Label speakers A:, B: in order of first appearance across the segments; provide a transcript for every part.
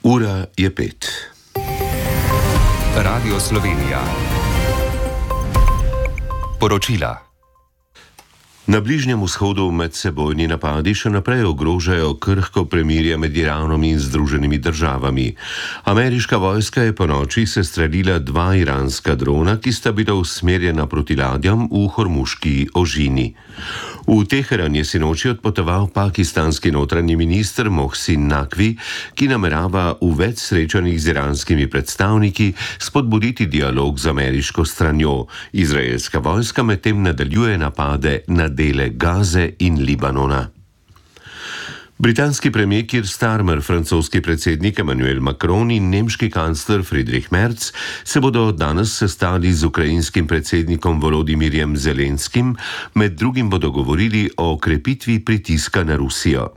A: Ura je 5.
B: Radio Slovenija. Poročila. Na Bližnjem vzhodu medsebojni napadi še naprej ogrožajo krhko premirje med Iranom in Združenimi državami. Ameriška vojska je ponoči sestrelila 2 iranska drona, ki sta bila usmerjena proti ladjam v Hormuški ožini. V Teheran je sinoči odpotoval pakistanski notranji minister Mohsin Naqvi, ki namerava v več srečanjih z iranskimi predstavniki spodbuditi dialog z ameriško stranjo. Izraelska vojska medtem nadaljuje napade na dele Gaze in Libanona. Britanski premier Keir Starmer, francoski predsednik Emmanuel Macron in nemški kancler Friedrich Merz se bodo danes sestali z ukrajinskim predsednikom Volodymyrjem Zelenskim, med drugim bodo govorili o krepitvi pritiska na Rusijo.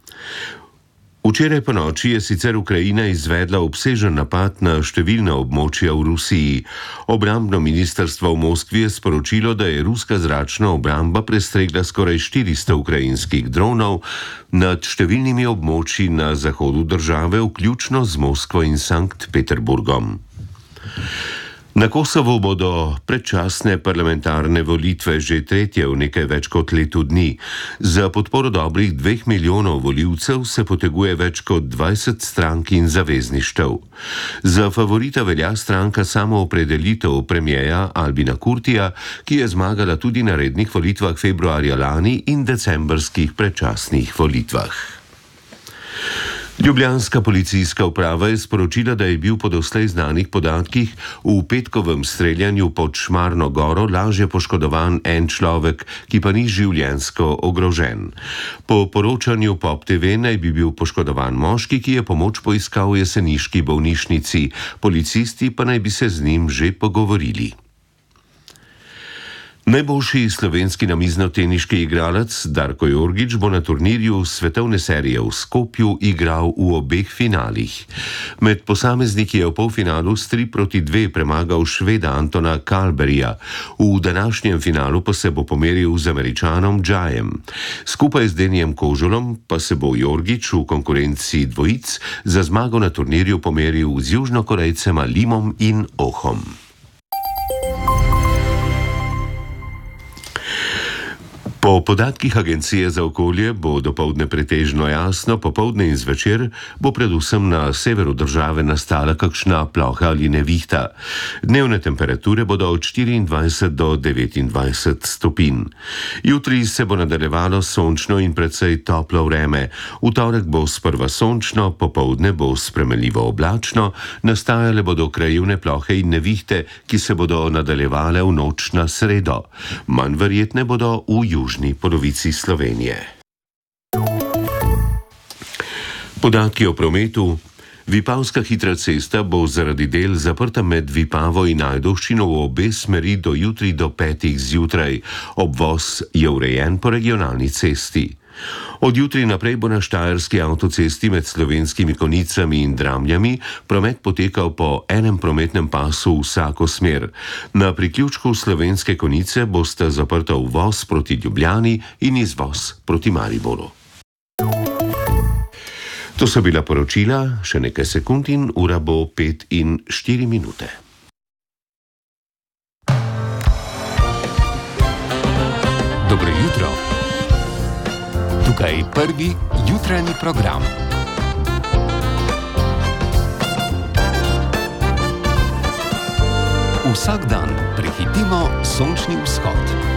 B: Včeraj ponoči je sicer Ukrajina izvedla obsežen napad na številna območja v Rusiji. Obrambno ministrstvo v Moskvi je sporočilo, da je ruska zračna obramba prestregla skoraj 400 ukrajinskih dronov nad številnimi območji na zahodu države, vključno z Moskvo in Sankt Peterburgom. Na Kosovu bodo predčasne parlamentarne volitve že tretje v nekaj več kot letu dni. Za podporo dobrih 2 milijonov volivcev se poteguje več kot 20 strank in zavezništev. Za favorita velja stranka Samoopredelitev premierja Albina Kurtija, ki je zmagala tudi na rednih volitvah februarja lani in decembrskih predčasnih volitvah. Ljubljanska policijska uprava je sporočila, da je bil po doslej znanih podatkih v petkovem streljanju pod Šmarno goro lažje poškodovan en človek, ki pa ni življenjsko ogrožen. Po poročanju Pop TV naj bi bil poškodovan moški, ki je pomoč poiskal v jeseniški bolnišnici. Policisti pa naj bi se z njim že pogovorili. Najboljši slovenski namiznoteniški igralec Darko Jorgić bo na turnirju svetovne serije v Skopju igral v obeh finalih. Med posamezniki je v polfinalu s 3-2 premagal Šveda Antona Kalberija. V današnjem finalu pa se bo pomeril z Američanom Džajem. Skupaj z Denijem Kožulom pa se bo Jorgić v konkurenci dvojic za zmago na turnirju pomeril z Južnokorejcema Limom in Ohom. Po podatkih Agencije za okolje bo dopoldne pretežno jasno, popoldne in zvečer bo predvsem na severu države nastala kakšna ploha ali nevihta. Dnevne temperature bodo od 24 do 29 stopinj. Jutri se bo nadaljevalo sončno in precej toplo vreme. V torek bo sprva sončno, popoldne bo spremenljivo oblačno, nastajale bodo krajevne plohe in nevihte, ki se bodo nadaljevale v noč na sredo. Manj verjetne bodo v južni polovici Slovenije. Podatki o prometu. Vipavska hitra cesta bo zaradi del zaprta med Vipavo in Ajdovščino v obe smeri do jutri do 5 zjutraj. Obvoz je urejen po regionalni cesti. Od jutri naprej bo na štajerski avtocesti med Slovenskimi Konjicami in Dramljami promet potekal po enem prometnem pasu v vsako smer. Na priključku Slovenske Konjice bosta zaprta uvoz proti Ljubljani in izvoz proti Mariboru. To so bila poročila, še nekaj sekund in ura bo 5:04. Dobro jutro. Tukaj prvi jutranji program. Vsak dan prehitimo sončni vzhod.